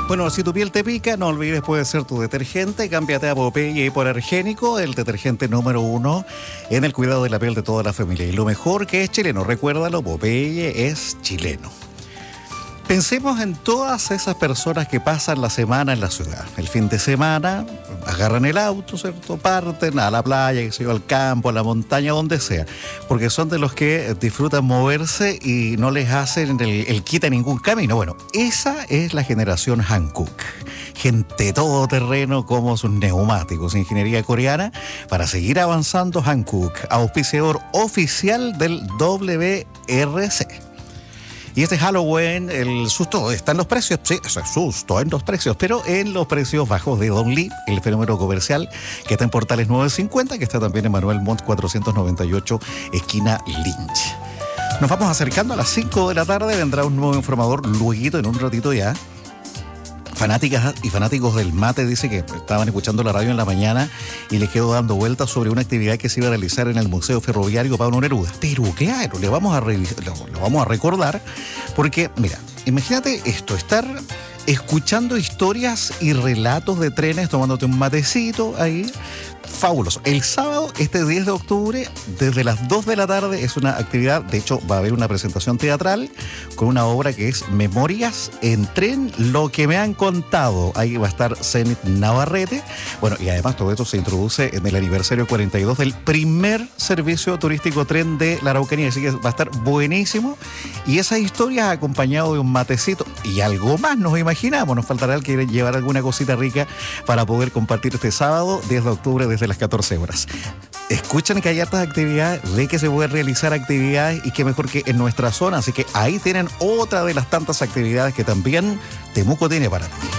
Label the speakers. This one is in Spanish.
Speaker 1: Bueno, si tu piel te pica, no olvides, puede ser tu detergente. Cámbiate a Popeye Hipoalergénico, el detergente número 1 en el cuidado de la piel de toda la familia. Y lo mejor que es chileno, recuérdalo, Popeye es chileno. Pensemos en todas esas personas que pasan la semana en la ciudad. El fin de semana agarran el auto, ¿cierto? Parten a la playa, que se va al campo, a la montaña, donde sea. Porque son de los que disfrutan moverse y no les hacen el quita ningún camino. Bueno, esa es la generación Hankook. Gente todoterreno como sus neumáticos. Ingeniería coreana para seguir avanzando. Hankook, auspiciador oficial del WRC. Y este Halloween, el susto está en los precios, sí, es susto en los precios, pero en los precios bajos de Don Lee, el fenómeno comercial que está en Portales 950, que está también en Manuel Montt 498, esquina Lynch. Nos vamos acercando a las 5 de la tarde, vendrá un nuevo informador luego en un ratito ya. Fanáticas y fanáticos del mate dice que estaban escuchando la radio en la mañana y les quedó dando vueltas sobre una actividad que se iba a realizar en el Museo Ferroviario Pablo Neruda. Pero claro, lo vamos a recordar porque, mira, imagínate esto, estar escuchando historias y relatos de trenes, tomándote un matecito ahí. Fabuloso. El sábado, este 10 de octubre, desde las 2 de la tarde, es una actividad, de hecho va a haber una presentación teatral con una obra que es Memorias en Tren, lo que me han contado. Ahí va a estar Zenit Navarrete. Bueno, y además todo esto se introduce en el aniversario 42 del primer servicio turístico tren de la Araucanía, así que va a estar buenísimo. Y esas historias acompañado de un matecito y algo más, nos imaginamos. Nos faltará el que llevar alguna cosita rica para poder compartir este sábado, 10 de octubre, desde las 14 horas. Escuchan que hay hartas actividades, ve que se puede realizar actividades y que mejor que en nuestra zona. Así que ahí tienen otra de las tantas actividades que también Temuco tiene para ti.